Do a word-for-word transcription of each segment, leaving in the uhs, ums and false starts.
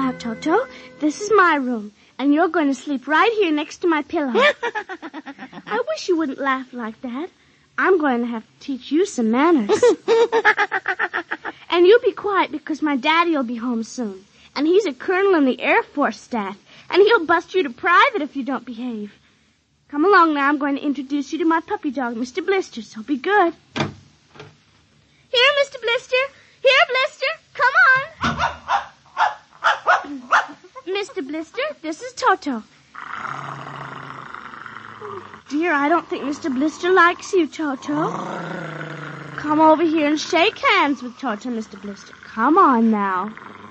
Now, Toto, this is my room, and you're going to sleep right here next to my pillow. I wish you wouldn't laugh like that. I'm going to have to teach you some manners. And you be quiet because my daddy will be home soon. And he's a colonel in the Air Force staff. And he'll bust you to private if you don't behave. Come along now. I'm going to introduce you to my puppy dog, Mister Blister, so be good. Here, Mister Blister. Here, Blister. Come on. Mister Blister, this is Toto. Dear, I don't think Mister Blister likes you, Toto. Come over here and shake hands with Toto, Mister Blister. Come on now.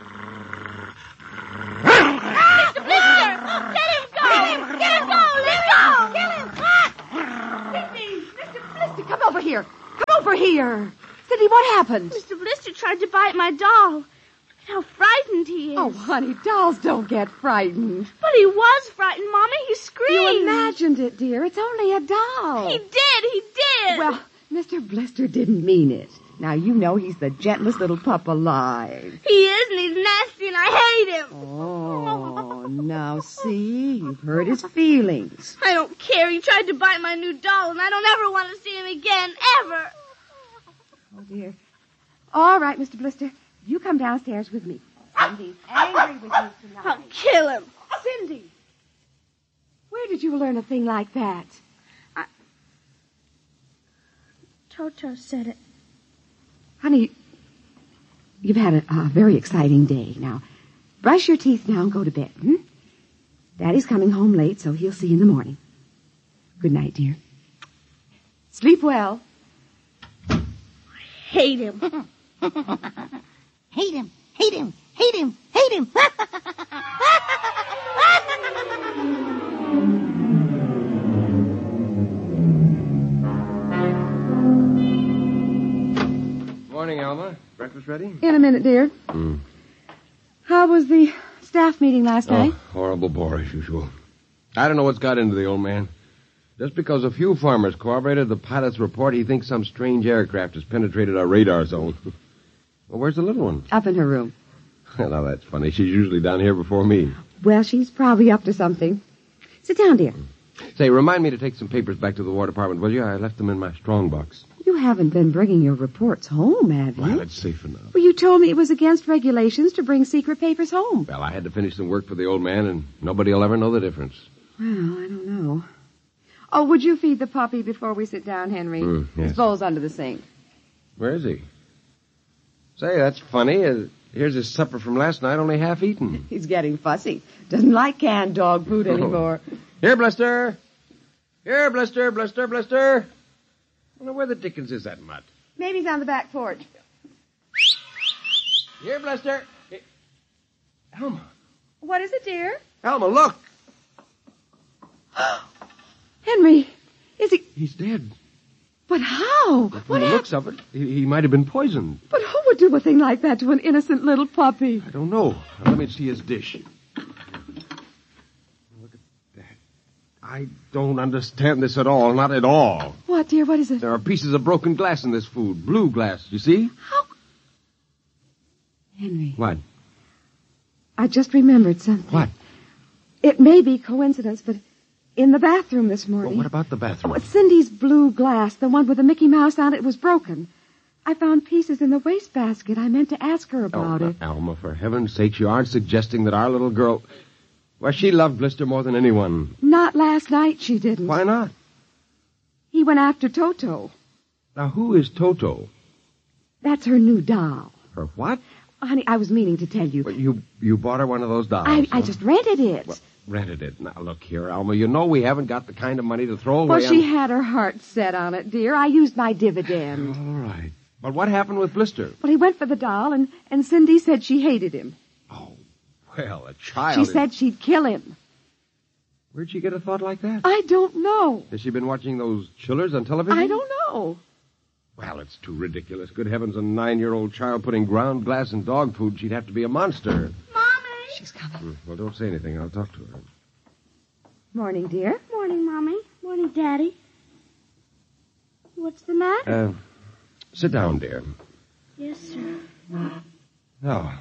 Mister Blister! Let him go! Let him, let him go! Let him go! Kill him! Cindy! Mister Blister, come over here! Come over here! Cindy, what happened? Mister Blister tried to bite my doll. Look at how frightened he is. Oh, honey, dolls don't get frightened. But he was frightened, Mommy. He screamed. You imagined it, dear. It's only a doll. He did. He did. Well, Mister Blister didn't mean it. Now, you know he's the gentlest little pup alive. He is, and he's nasty, and I hate him. Oh, now see, you've hurt his feelings. I don't care. He tried to bite my new doll, and I don't ever want to see him again, ever. Oh, dear. All right, Mister Blister. You come downstairs with me. Cindy's angry with you tonight. I'll kill him. Cindy! Where did you learn a thing like that? I... Toto said it. Honey, you've had a, a very exciting day. Now, brush your teeth now and go to bed, hmm? Daddy's coming home late, so he'll see you in the morning. Good night, dear. Sleep well. I hate him. Hate him, hate him, hate him, hate him. Morning, Alma. Breakfast ready? In a minute, dear. Mm. How was the staff meeting last Oh, night? horrible bore as usual. I don't know what's got into the old man. Just because a few farmers corroborated the pilot's report, he thinks some strange aircraft has penetrated our radar zone. Well, where's the little one? Up in her room. Well, now, that's funny. She's usually down here before me. Well, she's probably up to something. Sit down, dear. Say, remind me to take some papers back to the War Department, will you? I left them in my strong box. You haven't been bringing your reports home, have you? Well, it's safe enough. Well, you told me it was against regulations to bring secret papers home. Well, I had to finish some work for the old man, and nobody will ever know the difference. Well, I don't know. Oh, would you feed the puppy before we sit down, Henry? Mm, yes. His bowl's under the sink. Where is he? Say, that's funny. Uh, here's his supper from last night, only half eaten. He's getting fussy. Doesn't like canned dog food anymore. Here, Blister. Here, Blister, Blister, Blister. I wonder where the dickens is that mutt? Maybe he's on the back porch. Here, Blister. Here. Alma. What is it, dear? Alma, look. Henry, is he... He's dead. But how? From What the happened? looks of it, he, he might have been poisoned. But who would do a thing like that to an innocent little puppy? I don't know. Now, let me see his dish. Look at that. I don't understand this at all. Not at all. What, dear? What is it? There are pieces of broken glass in this food. Blue glass, you see? How? Henry. What? I just remembered something. What? It may be coincidence, but in the bathroom this morning... Well, what about the bathroom? Oh, Cindy's blue glass, the one with the Mickey Mouse on it, was broken. I found pieces in the wastebasket. I meant to ask her about oh, it. Alma, for heaven's sake, you aren't suggesting that our little girl... Well, she loved Blister more than anyone. Not last night, she didn't. Why not? He went after Toto. Now, who is Toto? That's her new doll. Her what? Honey, I was meaning to tell you. Well, you you bought her one of those dolls. I, huh? I just rented it. Well, rented it. Now, look here, Alma. You know we haven't got the kind of money to throw Well, away she on... had her heart set on it, dear. I used my dividend. All right. But what happened with Blister? Well, he went for the doll, and, and Cindy said she hated him. Oh, well, a child... She is- said she'd kill him. Where'd she get a thought like that? I don't know. Has she been watching those chillers on television? I don't know. Well, it's too ridiculous. Good heavens, a nine-year-old child putting ground glass in dog food, she'd have to be a monster. Mommy! She's coming. Hmm, Well, don't say anything. I'll talk to her. Morning, dear. Morning, Mommy. Morning, Daddy. What's the matter? Uh, sit down, dear. Yes, sir. Now,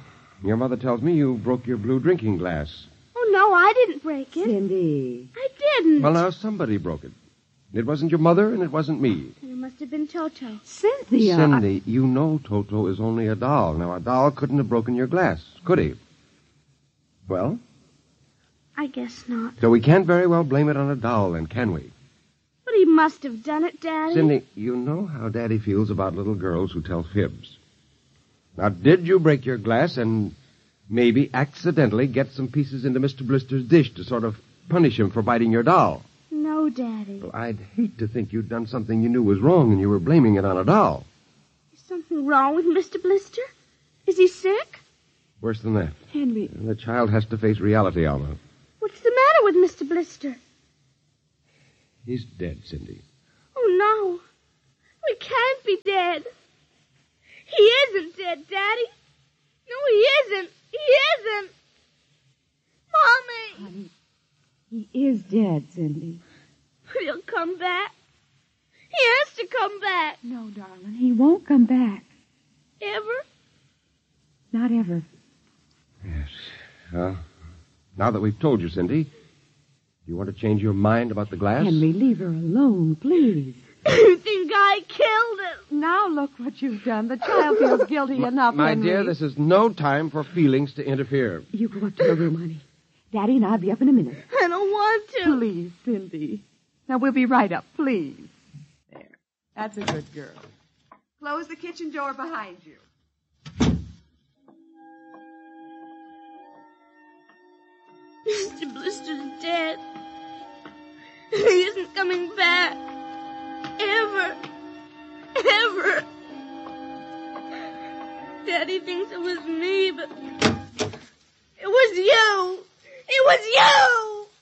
Your mother tells me you broke your blue drinking glass. Oh, no, I didn't break it. Cindy. I didn't. Well, now, somebody broke it. It wasn't your mother, and it wasn't me. It must have been Toto. Cynthia. Cindy, you know Toto is only a doll. Now, a doll couldn't have broken your glass, could he? Well? I guess not. So we can't very well blame it on a doll, then, can we? But he must have done it, Daddy. Cindy, you know how Daddy feels about little girls who tell fibs. Now, did you break your glass and maybe accidentally get some pieces into Mister Blister's dish to sort of punish him for biting your doll? No, Daddy. Well, I'd hate to think you'd done something you knew was wrong and you were blaming it on a doll. Is something wrong with Mister Blister? Is he sick? Worse than that. Henry. The child has to face reality, Alma. What's the matter with Mister Blister? He's dead, Cindy. Oh, no. We can't be dead. He isn't dead, Daddy. No, he isn't. He isn't. Mommy. Honey, he is dead, Cindy. But he'll come back. He has to come back. No, darling, he won't come back. Ever? Not ever. Yes. Well, now that we've told you, Cindy, do you want to change your mind about the glass? Henry, leave her alone, please. You think I killed him? Now look what you've done. The child feels guilty enough, My Henry. dear, this is no time for feelings to interfere. You go up to the room, honey. Daddy and I'll be up in a minute. I don't want to. Please, Cindy. Now, we'll be right up, please. There. That's a good girl. Close the kitchen door behind you. Mister Blister's dead. He isn't coming back. Ever. Ever. Daddy thinks it was me, but it was you. It was you!